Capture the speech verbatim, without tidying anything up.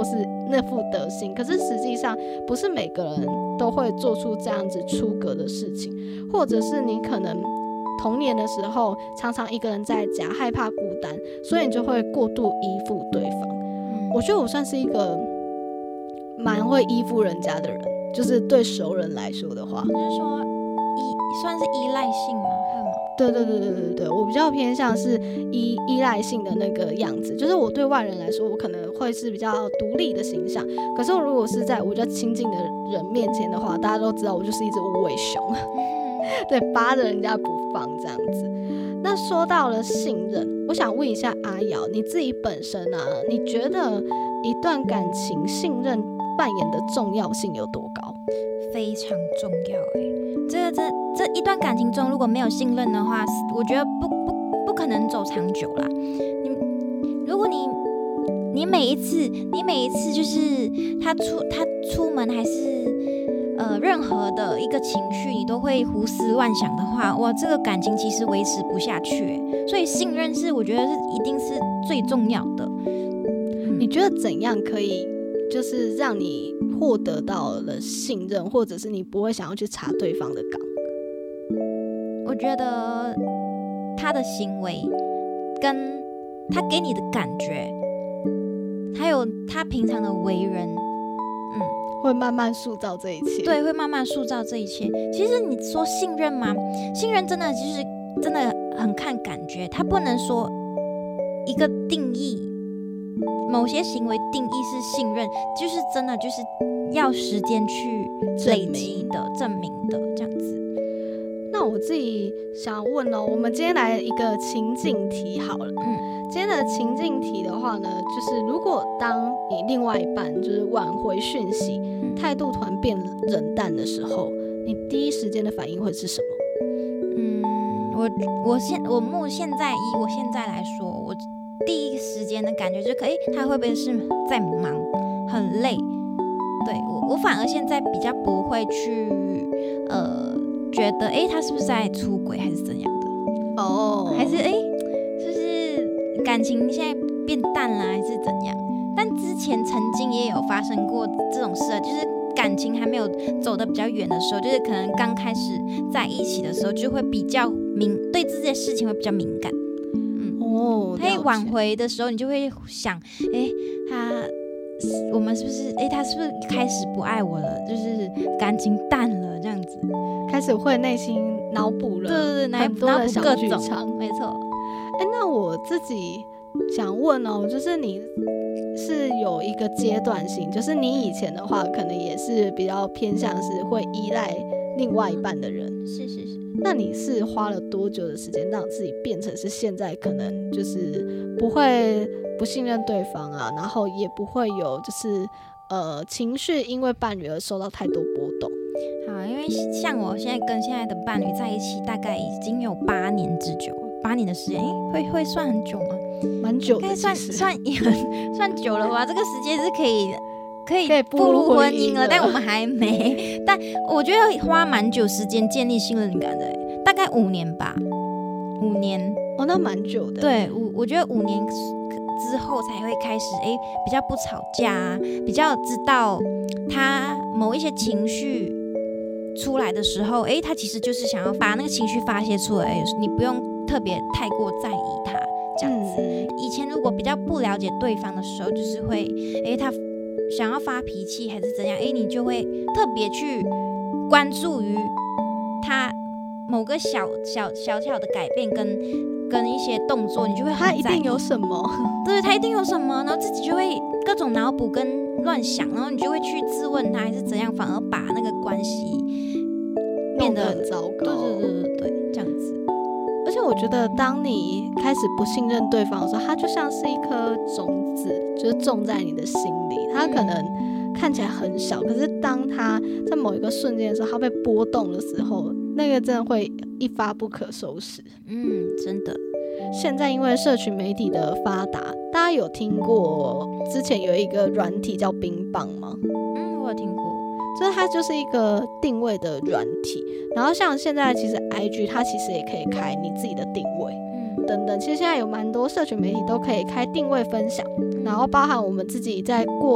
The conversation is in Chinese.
那副德行，可是实际上不是每个人都会做出这样子出格的事情，或者是你可能童年的时候常常一个人在家，害怕孤单，所以你就会过度依附对方。嗯、我觉得我算是一个蛮会依附人家的人，就是对熟人来说的话， 就是说依算是依赖性吗？ 对对对对对对，我比较偏向是依依赖性的那个样子，就是我对外人来说，我可能会是比较独立的形象，可是如果是在我比较亲近的人面前的话，大家都知道我就是一只无尾熊，对，扒着人家不放这样子。那说到了信任，我想问一下阿瑶，你自己本身啊，你觉得一段感情信任扮演的重要性有多高？ 非常重要欸，这个这这一段感情中如果没有信任的话，我觉得不不不可能走长久啦。你如果你你每一次你每一次就是他出他出门还是呃任何的一个情绪你都会胡思乱想的话，哇，这个感情其实维持不下去欸。所以信任是我觉得是一定是最重要的。 嗯、你觉得怎样可以就是让你获得到了信任，或者是你不会想要去查对方的岗？ 我觉得他的行为跟他给你的感觉，还有他平常的为人，嗯， 会慢慢塑造这一切。 对，会慢慢塑造这一切。其实你说信任吗？信任真的就是真的很看感觉，他不能说一个定义。某些行为定义是信任，就是真的就是要时间去累积的、证明的这样子。 那我自己想问哦，我们今天来一个情境题好了。嗯，今天的情境题的话呢，就是如果当你另外一半就是挽回讯息，态度突然变冷淡的时候，你第一时间的反应会是什么？ 嗯，我我现我目现在以我现在来说，我。第一时间的感觉就是，哎，他会不会是在忙，很累？对我，我反而现在比较不会去，呃，觉得，哎，他是不是在出轨还是怎样的？哦，还是哎，是不是感情现在变淡了，还是怎样？但之前曾经也有发生过这种事，就是感情还没有走得比较远的时候，就是可能刚开始在一起的时候，就会比较敏，对这些事情会比较敏感。 哦， 他一挽回的时候，你就会想，哎，他我们是不是，哎，他是不是开始不爱我了？就是感情淡了，这样子， 开始会内心脑补了， 对对对， 很多的小剧场， 没错。 哎，那我自己想问哦，就是你是有一个阶段性，就是你以前的话，可能也是比较偏向是会依赖另外一半的人， 嗯、是是是。 那你是花了多久的时间让自己变成是现在可能就是不会不信任对方啊，然后也不会有就是呃情绪因为伴侣而受到太多波动？ 好，因为像我现在跟现在的伴侣在一起大概已经有八年之久，八年的时间，会会算很久吗？ 蛮久的， 应该算算算久了吧？这个时间是可以。可以步入婚姻了，但我们还没。但我觉得花蛮久时间建立信任感的，大概五年吧，五年哦，那蛮久的。 对，我我觉得五年之后才会开始，哎，比较不吵架，比较知道他某一些情绪出来的时候，哎，他其实就是想要把那个情绪发泄出来，你不用特别太过在意他这样子。嗯、以前如果比较不了解对方的时候，就是会，哎，他。想要发脾气还是怎样，哎，你就会特别去关注于他某个小小小小的改变跟跟一些动作，你就会很在意他一定有什么， 对，他一定有什么，然后自己就会各种脑补跟乱想，然后你就会去质问他还是怎样，反而把那个关系变得很糟糕。 对对对对对，这样子。 而且我觉得，当你开始不信任对方的时候，它就像是一颗种子，就是种在你的心里。它可能看起来很小，可是当它在某一个瞬间的时候，它被波动的时候，那个真的会一发不可收拾。 嗯，真的。 现在因为社群媒体的发达，大家有听过之前有一个软体叫冰棒吗？ 嗯，我有听过。 就是它就是一个定位的软体，然后像现在其实 I G 它其实也可以开你自己的定位，嗯，等等，其实现在有蛮多社群媒体都可以开定位分享，然后包含我们自己在过